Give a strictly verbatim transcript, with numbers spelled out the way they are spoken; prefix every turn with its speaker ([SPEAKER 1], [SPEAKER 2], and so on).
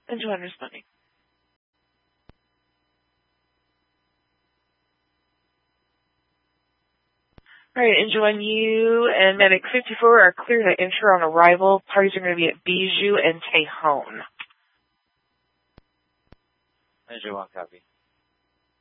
[SPEAKER 1] And Joanne responding. All right, and Joanne, you and Medic fifty-four are clear to enter on arrival. Parties are going to be at Bijou and Tejon.
[SPEAKER 2] And Joanne, copy.